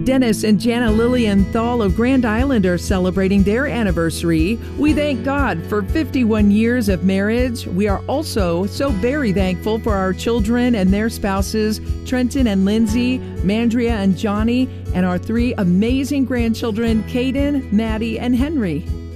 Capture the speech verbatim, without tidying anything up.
Dennis and Jana Lillian Thal of Grand Island are celebrating their anniversary. We thank God for fifty-one years of marriage. We are also so very thankful for our children and their spouses, Trenton and Lindsay, Mandria and Johnny, and our three amazing grandchildren, Caden, Maddie, and Henry.